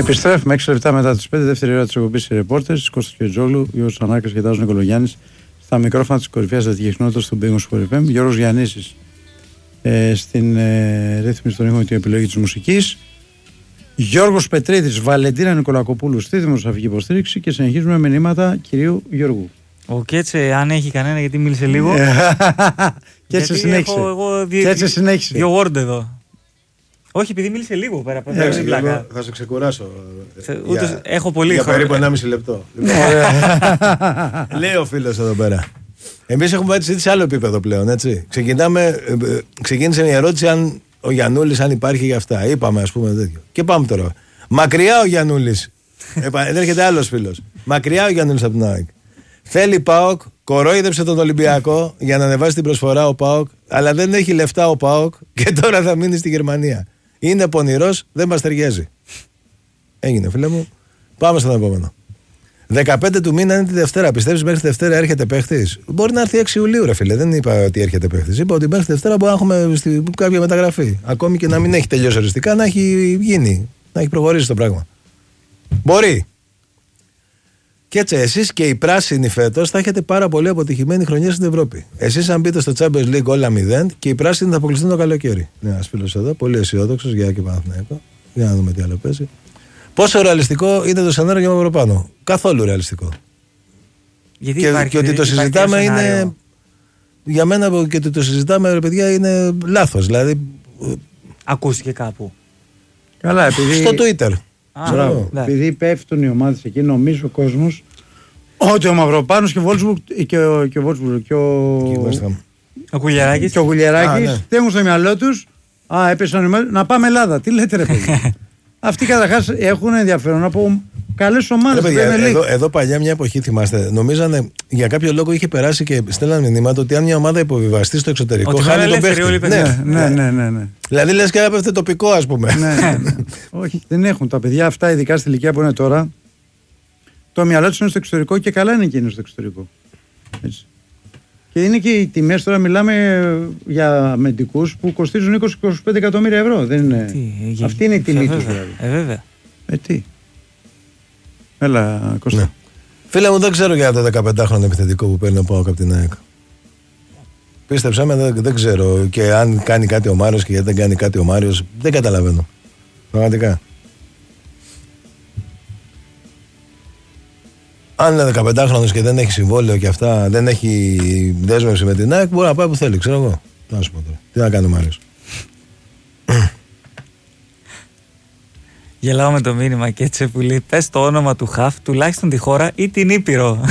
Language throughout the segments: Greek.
Επιστρέφουμε 6 λεπτά μετά τις 5, δεύτερη ώρα της εκπομπής Reporters. Κώστας Κιωτζόγλου, Γιώργος Ανάκας και Τάσος Νικολογιάννης στα μικρόφωνα της κορυφαίας ατυχισνότητας του Big Sport FM. Γιώργος Γιαννίσης στην ρύθμιση των ήχων και την επιλογή της μουσικής. Γιώργος Πετρίδης, Βαλεντίνα Νικολακοπούλου στη δημοσιογραφική υποστήριξη και συνεχίζουμε με μηνύματα κυρίου Γιώργου. Ο Κέτσε, αν έχει κανένα, γιατί μίλησε λίγο. Και έτσι συνέχισε. Και έτσι συνέχισε. Δύο word εδώ. Όχι, επειδή μίλησε λίγο πέρα. Θα σε ξεκουράσω. Έχω πολύ για χρόνο. περίπου 1,5 λεπτό. Λέει ο φίλος εδώ πέρα. Εμείς έχουμε πάει σε άλλο επίπεδο πλέον, έτσι. Ξεκίνησε μια ερώτηση αν ο Γιαννούλης αν υπάρχει για αυτά. Είπαμε, ας πούμε, τέτοιο. Και πάμε τώρα. Μακριά ο Γιαννούλης. Έρχεται άλλος φίλος. Μακριά ο Γιαννούλης από την ΑΕΚ. Θέλει ΠΑΟΚ, κορόιδεψε τον Ολυμπιακό για να ανεβάσει την προσφορά ο ΠΑΟΚ, αλλά δεν έχει λεφτά ο ΠΑΟΚ και τώρα θα μείνει στη Γερμανία. Είναι πονηρός, δεν μας ταιριάζει. Έγινε, φίλε μου. Πάμε στον επόμενο. 15 του μήνα είναι τη Δευτέρα. Πιστεύεις μέχρι τη Δευτέρα έρχεται παίχτης? Μπορεί να έρθει 6 Ιουλίου, ρε φίλε. Δεν είπα ότι έρχεται παίχτης. Είπα ότι μέχρι τη Δευτέρα μπορεί να έχουμε κάποια μεταγραφή. Ακόμη και να μην έχει τελειώσει οριστικά, να έχει γίνει, να έχει προχωρήσει το πράγμα. Μπορεί. Και έτσι, εσείς και οι πράσινοι φέτος θα έχετε πάρα πολύ αποτυχημένη χρονιά στην Ευρώπη. Εσείς, αν μπείτε στο Champions League όλα 0 και οι πράσινοι θα αποκλειστούν το καλοκαίρι. Ναι, ένας φίλος εδώ, πολύ αισιόδοξος για και Παναθηναϊκό. Για να δούμε τι άλλο παίζει. Πόσο ρεαλιστικό είναι το σενάριο για παραπάνω? Καθόλου ρεαλιστικό. Γιατί και ότι το συζητάμε είναι. Για μένα και ότι το συζητάμε, ρε παιδιά, είναι λάθος. Δηλαδή. Ακούστηκε κάπου. Καλά, επειδή. Στο Twitter. Επειδή πέφτουν οι ομάδες εκεί, νομίζω ο κόσμος ότι ο Μαυροπάνος και ο Γουλιεράκης τι έχουν στο μυαλό τους? Έπεσαν να πάμε Ελλάδα. Τι λέτε, ρε παιδί? Αυτοί καταρχάς έχουν ενδιαφέρον από καλές ομάδες. Εδώ παλιά μια εποχή, θυμάστε, νομίζανε για κάποιο λόγο είχε περάσει και στέλνανε μηνύματα ότι αν μια ομάδα υποβιβαστεί στο εξωτερικό, χάνει τον παίχτη. Ναι. Δηλαδή λες και έπεφτε τοπικό, ας πούμε. Ναι. Όχι, δεν έχουν τα παιδιά αυτά, ειδικά στη ηλικία που είναι τώρα. Το μυαλό τους είναι στο εξωτερικό και καλά είναι και είναι στο εξωτερικό. Έτσι. Και είναι και οι τιμές, τώρα μιλάμε για αμυντικούς που κοστίζουν 20-25 εκατομμύρια ευρώ. Δεν είναι. Αυτή είναι η τιμή τους, δηλαδή. Βέβαια. Τι. Έλα, Κώστα. Ναι. Φίλε μου, δεν ξέρω για το 15χρονο επιθετικό που παίρνει ο ΠΑΟΚ από την ΑΕΚ. Πίστεψέ με, δεν ξέρω. Και αν κάνει κάτι ο Μάριος και γιατί δεν κάνει κάτι ο Μάριος, δεν καταλαβαίνω. Πραγματικά. Αν είναι 15χρονος και δεν έχει συμβόλαιο και αυτά, δεν έχει δέσμευση με την ΑΕΚ, μπορεί να πάει που θέλει, ξέρω εγώ. Να σου πω τώρα. Τι να κάνει ο Μάριος. Γελάω με το μήνυμα και έτσι που λέει: πες το όνομα του Χαφ, τουλάχιστον τη χώρα ή την Ήπειρο.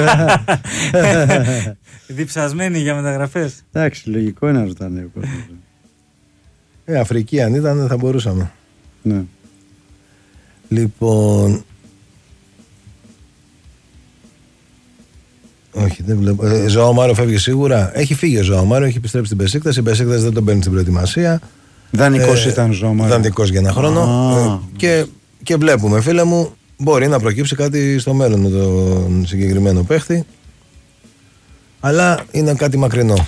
Διψασμένοι για μεταγραφές. Εντάξει, λογικό είναι να ρωτάνε. Αφρική αν ήταν θα μπορούσαμε. Ναι. Λοιπόν. Όχι, δεν βλέπω. Ζωάο Μάριο φεύγει σίγουρα. Έχει φύγει ο Ζωάο Μάριο, έχει επιστρέψει στην Μπεσίκτας. Η Μπεσίκτας δεν τον παίρνει στην προετοιμασία. Δανεικός ήταν ο Ζωάο Μάριο. Δανεικός για ένα χρόνο. Και βλέπουμε, φίλε μου, μπορεί να προκύψει κάτι στο μέλλον με τον συγκεκριμένο παίχτη. Αλλά είναι κάτι μακρινό.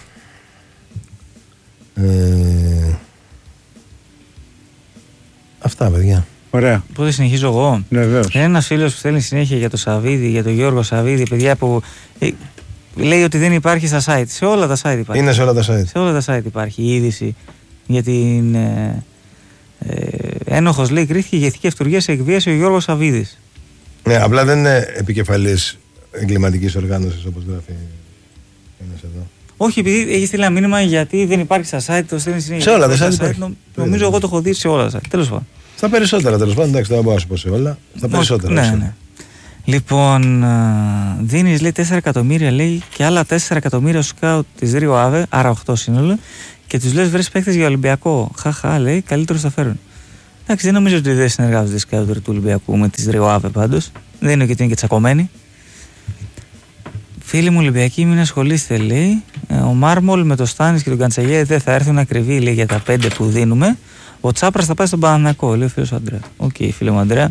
Αυτά, παιδιά. Ωραία. Πότε συνεχίζω εγώ? Βεβαίως. Είναι ένας φίλος που στέλνει συνέχεια για το Σαββίδι, για τον Γιώργο Σαββίδι, παιδιά που λέει ότι δεν υπάρχει στα site. Σε όλα τα site υπάρχει. Είναι σε όλα τα site. Σε όλα τα site υπάρχει η είδηση για την ένοχος, λέει, κρίθηκε για ηθική αυτουργία σε εκβίαση ο Γιώργος Σαββίδης. Ναι, απλά δεν είναι επικεφαλής εγκληματικής οργάνωσης όπως γράφει ένας εδώ. Όχι, επειδή έχει στείλει ένα μήνυμα γιατί δεν υπάρχει στα site, το στέλνει συνέχεια. Σε όλα τα site υπάρχει. Νομίζω εγώ το έχω δει σε όλα τα site. Τέλος πάντων. Στα περισσότερα, τέλος πάντων, εντάξει, δεν μπορώ να σου πω σε όλα. Στα περισσότερα. Ναι. Λοιπόν, δίνεις, λέει, 4 εκατομμύρια, λέει, και άλλα 4 εκατομμύρια σου σκάουτ της Ρίο Άβε, άρα 8 σύνολο, και τους λες βρες παίχτες για Ολυμπιακό. Χαχά, λέει, καλύτερος θα φέρουν. Εντάξει, δεν νομίζω ότι δεν συνεργάζονται οι σκάουτερ του Ολυμπιακού με τις Ρίο Άβε πάντως. Δεν είναι γιατί είναι και τσακωμένοι. Φίλοι μου Ολυμπιακοί, μην ασχολείστε, λέει. Ο Μάρμολ με το Στάνης και τον Καντσαγέ δεν θα έρθουν ακριβή, λέει, για τα 5 που δίνουμε. Ο Τσάπρας θα πάει στον Παναθηναϊκό, λέει ο φίλος Αντρέα. Οκ, φίλε μου Αντρέα.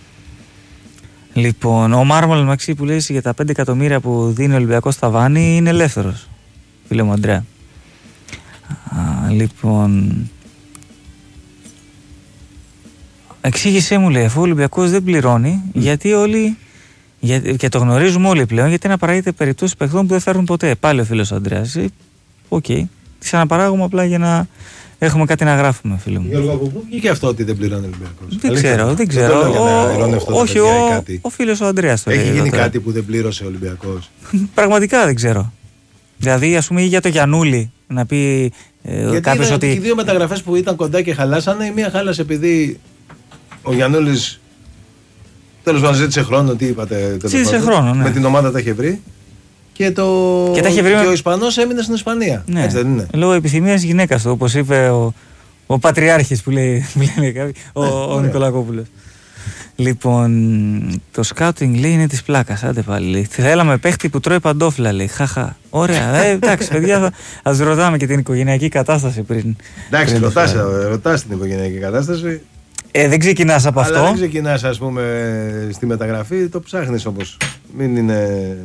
Λοιπόν, ο Μάρμολ Μαξί που λέει για τα 5 εκατομμύρια που δίνει ο Ολυμπιακός στα Βάνη είναι ελεύθερος, φίλε μου Αντρέα. Λοιπόν, Εξήγησέ μου, λέει, αφού ο Ολυμπιακός δεν πληρώνει, γιατί όλοι. Και το γνωρίζουμε όλοι πλέον, γιατί να παράγεται περιπτώσεις παιχτών που δεν φέρνουν ποτέ. Πάλι ο φίλος Ανδρέας. Οκ. Τις αναπαράγουμε απλά για να έχουμε κάτι να γράφουμε, φίλε μου. Γιώργο, από πού βγήκε αυτό ότι δεν πληρώνει ο Ολυμπιακός? Δεν ξέρω. Όχι, ο φίλος ο Ανδρέας το λέει. Έχει γίνει κάτι που δεν πλήρωσε ο Ολυμπιακός? Πραγματικά δεν ξέρω. Δηλαδή, ας πούμε, ή για το Γιαννούλη να πει κάποιος ότι. Οι δύο μεταγραφές που ήταν κοντά και χαλάσανε, η μία χάλασε επειδή ο Γιαννούλης. Τέλος πάντων, ζήτησε χρόνο, τι είπατε? Ζήτησε χρόνο, ναι. Με την ομάδα τα είχε βρει. Και ο Ισπανός έμεινε στην Ισπανία. Ναι. Έτσι δεν είναι? Λόγω επιθυμίας γυναίκας του, όπως είπε ο Πατριάρχης που λέει ο Νικολακόπουλος. Λοιπόν, το σκάουτινγκ λέει είναι της πλάκας. Άντε πάλι. Λέει. Θέλαμε παίχτη που τρώει παντόφλα, λέει. Χαχα. Ωραία. Εντάξει, παιδιά, ας ρωτάμε και την οικογενειακή κατάσταση πριν. Εντάξει, ρωτάς την οικογενειακή κατάσταση. Δεν ξεκινάς από αυτό. Αλλά δεν ξεκινάς, ας πούμε, στη μεταγραφή, το ψάχνεις όμως. Μην είναι.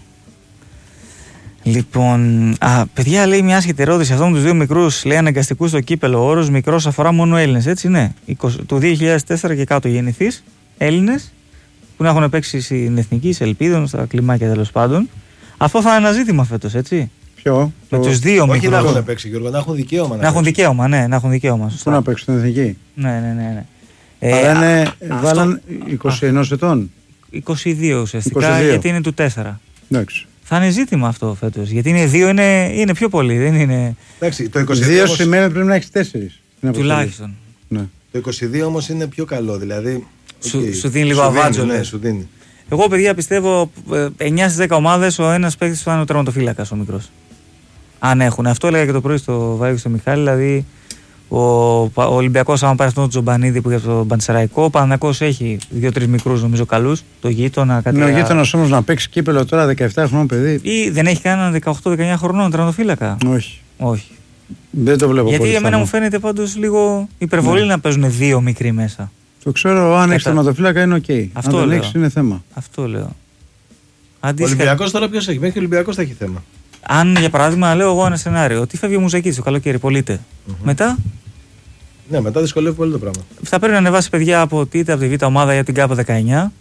Λοιπόν, παιδιά, λέει μια άσχετη ερώτηση. Αυτόν τους δύο μικρούς, λέει, αναγκαστικούς στο κύπελο. Ο όρος μικρός αφορά μόνο Έλληνες, έτσι, ναι. Του 2004 και κάτω γεννηθείς Έλληνες που να έχουν παίξει στην εθνική, σε Ελπίδων, στα κλιμάκια τέλος πάντων. Αυτό θα είναι ένα ζήτημα φέτος, έτσι. Ποιο? Με τους δύο μικρούς. Όχι να έχουν παίξει, Γιώργο, να έχουν δικαίωμα. Να έχουν δικαίωμα, ναι, να έχουν δικαίωμα. Πού να παίξουν στην εθνική? Ναι. Αλλά βάλαν 21 ετών. 22 ουσιαστικά, γιατί είναι του 4. Εντάξει. Θα είναι ζήτημα αυτό φέτος. Γιατί είναι 2, είναι πιο πολύ. Δεν είναι. Εντάξει, το 22 2 σημαίνει πρέπει να έχει 4. Τουλάχιστον. Ναι. Το 22 όμως είναι πιο καλό. Δηλαδή. Σου δίνει λίγο αβάτζο. Ναι, σου δίνει. Εγώ, παιδιά, πιστεύω 9 στις 10 ομάδες ο ένας παίκτης θα είναι ο τερματοφύλακας ο μικρός. Αν έχουν. Αυτό έλεγα και το πρωί στο Βάιο και στο Μιχάλη. Δηλαδή ο Ολυμπιακός, άμα πάρει αυτόν τον Τζομπανίδη που για το Πανσεραϊκό, ο Παναθηναϊκός έχει 2-3 μικρούς νομίζω καλούς. Το γείτονα, κάτι. Ναι, ο γείτονας όμως να παίξει κύπελο τώρα 17 χρονών παιδί. Ή δεν έχει κανέναν 18-19 χρονών τερματοφύλακα? Όχι. Δεν το βλέπω. Γιατί εμένα μου φαίνεται πάντως λίγο υπερβολή να παίζουν 2 μικροί μέσα. Το ξέρω, αν έχει τερματοφύλακα είναι οκ. Αυτό αν δεν έχει είναι θέμα. Αυτό λέω. Ο Ολυμπιακός τώρα ποιος έχει? Μέχρι και ο Ολυμπιακός θα έχει θέμα. Αν για παράδειγμα λέω εγώ ένα σενάριο ότι φεύγει ο Μουζακίτης το καλοκαίρι, πωλείται. Μετά. Ναι, μετά δυσκολεύει πολύ το πράγμα. Θα πρέπει να ανεβάσει παιδιά από τη Β' ομάδα για την ΚΑΠ 19.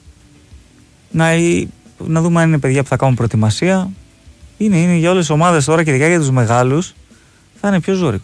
Να δούμε αν είναι παιδιά που θα κάνουν προετοιμασία. Είναι για όλες τις ομάδες τώρα και ειδικά για τους μεγάλους θα είναι πιο ζώρικο.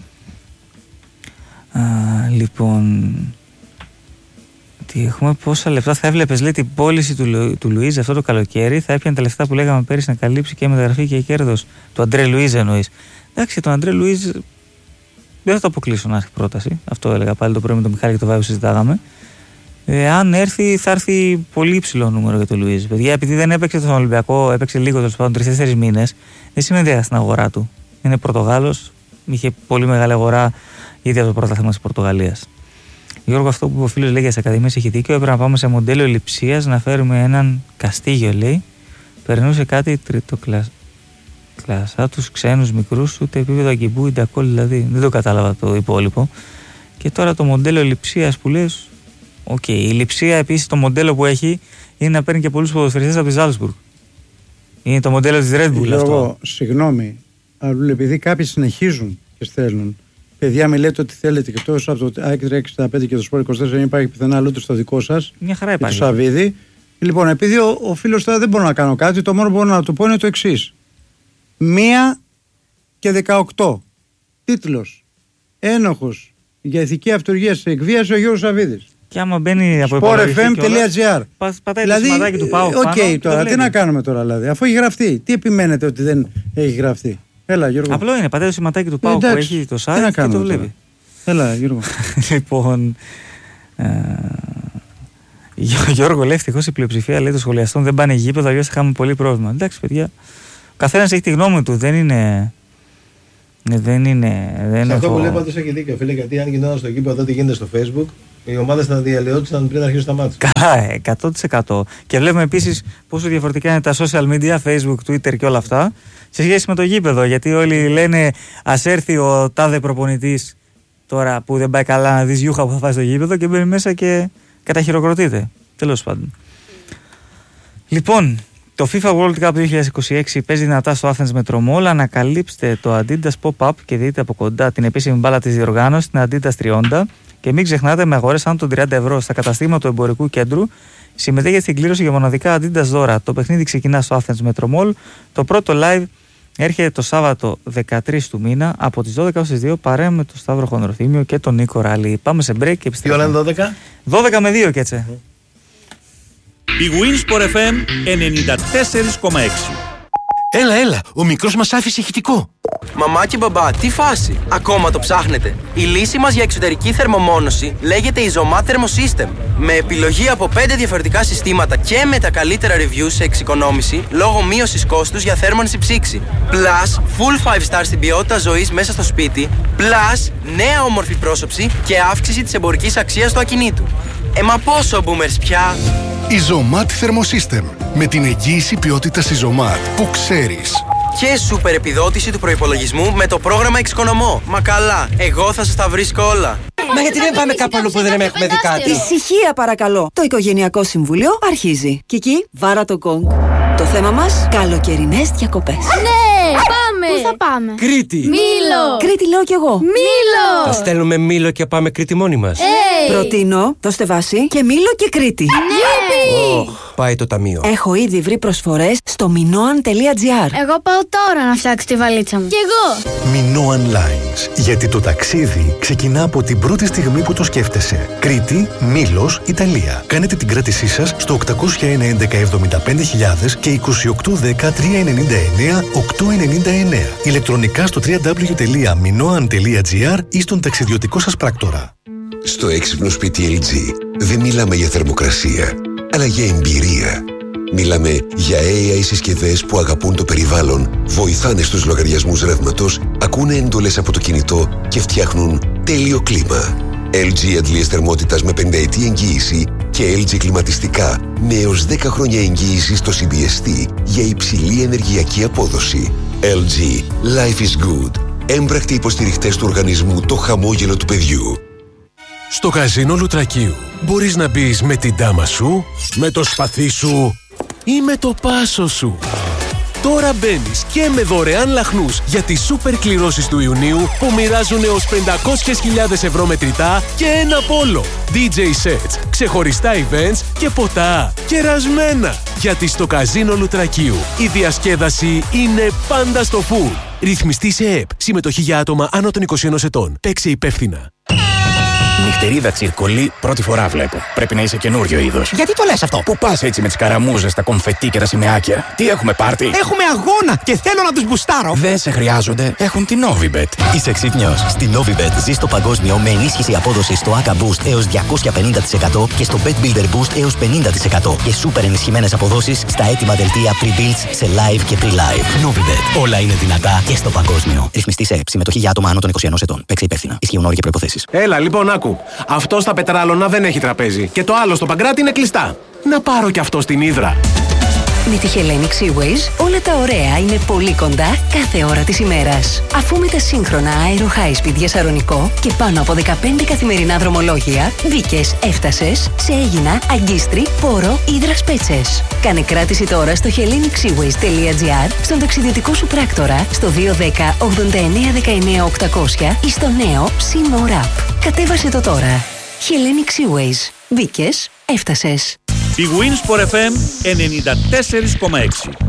Λοιπόν. Τι έχουμε, πόσα λεφτά θα έβλεπες, λέει, την πώληση του Λουίζ αυτό το καλοκαίρι? Θα έπιανε τα λεφτά που λέγαμε πέρυσι να καλύψει και μεταγραφή και κέρδος του Αντρέ Λουίζ, εννοείς? Εντάξει, τον Αντρέ Λουίζ δεν θα το αποκλείσω να έχει πρόταση. Αυτό έλεγα πάλι το πρωί με τον Μιχάλη και τον Βάιο, συζητάγαμε. Αν έρθει, θα έρθει πολύ υψηλό νούμερο για τον Λουίζ. Παιδιά, επειδή δεν έπαιξε στον Ολυμπιακό, έπαιξε λίγο τέλος πάντων 3-4 μήνες, δεν σημαίνει στην αγορά του. Είναι Πορτογάλος, είχε πολύ μεγάλη αγορά ήδη από το πρωτάθλημα της Πορτογαλίας. Γιώργο, αυτό που ο φίλος λέει για τις ακαδημίες έχει δίκιο. Έπρεπε να πάμε σε μοντέλο λειψίας, να φέρουμε έναν Καστίγιο, λέει. Περνούσε κάτι τρίτο κλασσά, τους ξένους μικρούς, ούτε επίπεδο Αγκιμπού ή Ντακόλ, δηλαδή. Δεν το κατάλαβα το υπόλοιπο. Και τώρα το μοντέλο λειψίας που λες. Οκ. Η λειψία επίσης το μοντέλο που έχει είναι να παίρνει και πολλούς ποδοσφαιριστές από τη Ζάλσμπουργκ. Είναι το μοντέλο της Red Bull αυτό. Συγγνώμη, αλλά επειδή κάποιοι συνεχίζουν και στέλνουν. Παιδιά, μιλάτε ότι θέλετε και τόσο από το ΑΕΚ 365 και το Σπορ 24, δεν υπάρχει πουθενά αλλού στο δικό σας. Μια χαρά υπάρχει. Το Σαββίδι. Λοιπόν, επειδή ο φίλος τώρα δεν μπορώ να κάνω κάτι, το μόνο που μπορώ να του πω είναι το εξής. 1 και 18. Τίτλος. Ένοχος για ηθική αυτουργία σε εκβίαση ο Γιώργος Σαββίδης. Και άμα μπαίνει από sportfm.gr. Πατάει το σημαδάκι του ΠΑΟΚ. Οκ, τώρα τι να κάνουμε τώρα δηλαδή, αφού έχει γραφτεί. Τι επιμένετε ότι δεν έχει γραφτεί? Έλα, Γιώργο. Απλό είναι, πατάει το σηματάκι του ΠΑΟΚ που έχει το site και το βλέπει. Έλα, Γιώργο. Λοιπόν, Γιώργο, λέει, ευτυχώς η πλειοψηφία, λέει, των σχολιαστών δεν πάνε γήπεδο, αλλιώς θα είχαμε πολύ πρόβλημα. Εντάξει, παιδιά, ο καθένας έχει τη γνώμη του, δεν είναι. Σε αυτό που λέει πάντως έχει δίκιο, φίλε, γιατί αν γινόταν στο γήπεδο τι γίνεται στο Facebook, οι ομάδες θα διαλυόντουσαν πριν αρχίσουν τα μάτια. Καλά, 100%. Και βλέπουμε επίσης πόσο διαφορετικά είναι τα social media, Facebook, Twitter και όλα αυτά, σε σχέση με το γήπεδο. Γιατί όλοι λένε ας έρθει ο τάδε προπονητής τώρα που δεν πάει καλά να δεις γιούχα που θα φάει στο γήπεδο και μπαίνει μέσα και καταχειροκροτείται. Τέλος πάντων. Λοιπόν, το FIFA World Cup 2026 παίζει δυνατά στο Athens Metromall. Ανακαλύψτε το Adidas Pop-Up και δείτε από κοντά την επίσημη μπάλα της διοργάνωσης, την Adidas Trionda. Και μην ξεχνάτε, με αγορές άνω των 30 ευρώ στα καταστήματα του εμπορικού κέντρου, συμμετέχετε στην κλήρωση για μοναδικά Adidas δώρα. Το παιχνίδι ξεκινά στο Athens Metro Mall. Το πρώτο live έρχεται το Σάββατο 13 του μήνα από τις 12 έως τις 2 παρέα με τον Σταύρο Χονδροθύμιο και τον Νίκο Ράλη. Πάμε σε break και επιστρέφουμε. Τι ώρα είναι 12? 12 με 2 και έτσι. Η Winsport FM 94,6. Έλα, ο μικρός μας άφησε ηχητικό. Μαμά και μπαμπά, τι φάση, ακόμα το ψάχνετε? Η λύση μας για εξωτερική θερμομόνωση λέγεται Isomat Thermosystem. Με επιλογή από 5 διαφορετικά συστήματα και με τα καλύτερα reviews σε εξοικονόμηση λόγω μείωσης κόστους για θέρμανση ψήξη. Plus, full 5 star στην ποιότητα ζωής μέσα στο σπίτι. Plus, νέα όμορφη πρόσωψη και αύξηση της εμπορικής αξίας του ακινήτου. Μα πόσο boomers πια? Isomat Thermosystem. Με την εγγύηση ποιότητας Isomat που ξέρεις. Και σούπερ επιδότηση του προϋπολογισμού με το πρόγραμμα Εξοικονομώ. Μα καλά, εγώ θα σας τα βρίσκω όλα. Μα γιατί δεν πάμε κάπου αλλού που δεν έχουμε δει κάτι? Ησυχία παρακαλώ. Το Οικογενειακό Συμβούλιο αρχίζει. Κική, βάρα το γκονγκ. Το θέμα μας, καλοκαιρινές διακοπές. Ναι, πάμε! Πού θα πάμε? Κρήτη! Μήλο! Κρήτη λέω κι εγώ. Μήλο! Θα στέλνουμε Μήλο και πάμε Κρήτη μόνοι μας. Προτείνω, δώστε βάση και Μήλο και Κρήτη. Ναι! Πάει το ταμείο. Έχω ήδη βρει προσφορές στο minoan.gr. Εγώ πάω τώρα να φτιάξω τη βαλίτσα μου. Κι εγώ! Minoan Lines. Γιατί το ταξίδι ξεκινά από την πρώτη στιγμή που το σκέφτεσαι. Κρήτη, Μήλος, Ιταλία. Κάνετε την κράτησή σας στο 801 11 75.000 και 2810 399 899. Ηλεκτρονικά στο www.minoan.gr ή στον ταξιδιωτικό σας πράκτορα. Στο έξυπνο σπίτι LG δεν μιλάμε για θερμοκρασία, αλλά για εμπειρία. Μιλάμε για AI συσκευές που αγαπούν το περιβάλλον, βοηθάνε στους λογαριασμούς ρεύματος, ακούνε εντολές από το κινητό και φτιάχνουν τέλειο κλίμα. LG αντλίες θερμότητας με 5ετή εγγύηση και LG κλιματιστικά με έως 10 χρόνια εγγύηση στο CBST για υψηλή ενεργειακή απόδοση. LG. Life is good. Έμπρακτοι υποστηριχτές του οργανισμού Το Χαμόγελο του Παιδιού. Στο καζίνο Λουτρακίου μπορείς να μπεις με την ντάμα σου, με το σπαθί σου ή με το πάσο σου. Τώρα μπαίνεις και με δωρεάν λαχνούς για τις σούπερ κληρώσεις του Ιουνίου που μοιράζουν έως 500.000 ευρώ μετρητά και ένα πόλο. DJ sets, ξεχωριστά events και ποτά. Κερασμένα! Γιατί στο καζίνο Λουτρακίου η διασκέδαση είναι πάντα στο full. Ρυθμιστή σε ΕΠ. Συμμετοχή για άτομα άνω των 21 ετών. Παίξε υπεύθυνα. Νυχτερίδα τσιρκολί, πρώτη φορά βλέπω. Πρέπει να είσαι καινούριο είδος. Γιατί το λες αυτό? Πού πας έτσι με τις καραμούζες, τα κομφετί και τα σημαίακια? Τι έχουμε πάρτι? Έχουμε αγώνα και θέλω να τους μπουστάρω. Δεν σε χρειάζονται, έχουν την Novibet. Είσαι ξύπνιος? Στη Novibet ζεις στο παγκόσμιο με ενίσχυση απόδοσης στο ACA Boost έως 250% και στο Bet Builder Boost έως 50% και σούπερ ενισχυμένες αποδόσεις στα έτοιμα δελτία pre-builds σε live και pre-live. Novibet. Όλα είναι δυνατά και στο παγκόσμιο. Ρυθμιστή σε ΕΠ. Συμμετοχή για άτομα άνω των 21 ετών. Παίξε υπεύθυνα. Ισχύουν όροι και προϋποθέσεις. Έλα, λοιπόν, άκου. Αυτό στα Πετράλωνα δεν έχει τραπέζι. Και το άλλο στο Παγκράτη είναι κλειστά. Να πάρω κι αυτό στην Ύδρα. Με τη Hellenic Seaways όλα τα ωραία είναι πολύ κοντά κάθε ώρα της ημέρας. Αφού με τα σύγχρονα Aero High Speed για Σαρονικό και πάνω από 15 καθημερινά δρομολόγια, μπήκες, έφτασες, σε Αίγινα, Αγκίστρι, Πόρο, Ύδρας Πέτσες. Κάνε κράτηση τώρα στο hellenicseaways.gr, στον ταξιδιωτικό σου πράκτορα, στο 210 89 19 800 ή στο νέο Sea App. Κατέβασε το τώρα. Hellenic Seaways. Μπήκες, έφτασες. Η Winsport FM 94,6.